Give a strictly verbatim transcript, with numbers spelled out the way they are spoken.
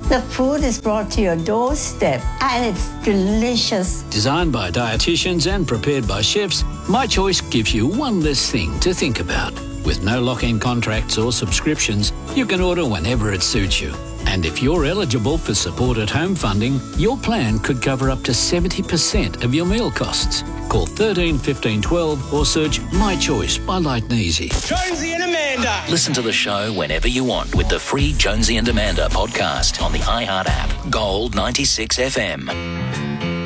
The food is brought to your doorstep and it's delicious. Designed by dietitians and prepared by chefs, My Choice gives you one less thing to think about. With no lock-in contracts or subscriptions, you can order whenever it suits you. And if you're eligible for support at home funding, your plan could cover up to seventy percent of your meal costs. Call thirteen fifteen twelve or search My Choice by Light and Easy. Jonesy and Amanda. Listen to the show whenever you want with the free Jonesy and Amanda podcast on the iHeart app. Gold ninety-six F M.